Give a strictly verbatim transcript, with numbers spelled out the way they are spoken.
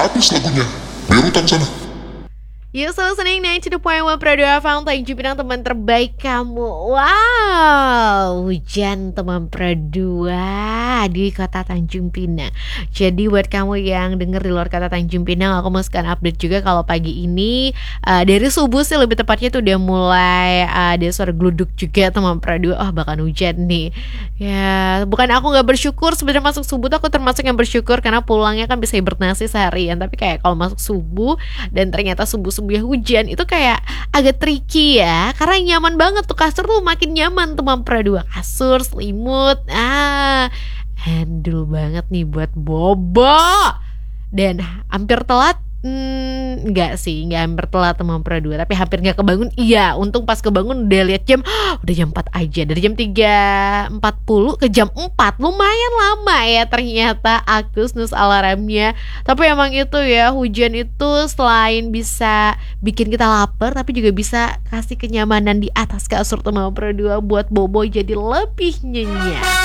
habis lagunya. Berutan sana. You so listening to the point one Pro dua Fountain Jupiter teman terbaik kamu. Wow, hujan teman Pro dua di kota Tanjung Pinang. Jadi buat kamu yang denger di luar kota Tanjung Pinang, aku mau sekarang update juga kalau pagi ini uh, dari subuh sih lebih tepatnya tuh udah mulai uh, ada suara gluduk juga teman Pro dua. Oh bahkan hujan nih. Ya bukan aku nggak bersyukur, sebenarnya masuk subuh tuh aku termasuk yang bersyukur karena pulangnya kan bisa hibernasi seharian. Tapi kayak kalau masuk subuh dan ternyata subuh ya hujan itu kayak agak tricky ya, karena nyaman banget tuh kasur tuh, makin nyaman tuh Pro dua, kasur, selimut, ah handle banget nih buat bobo. Dan hampir telat, hmm, enggak sih, enggak hampir telat teman Pro dua, tapi hampir nggak kebangun. Iya, untung pas kebangun udah lihat jam, udah jam empat aja, dari jam tiga empat puluh ke jam empat, lumayan lama ya ternyata aku snooze alarmnya. Tapi emang itu ya, hujan itu selain bisa bikin kita lapar, tapi juga bisa kasih kenyamanan di atas kasur teman Pro dua buat bobo jadi lebih nyenyak.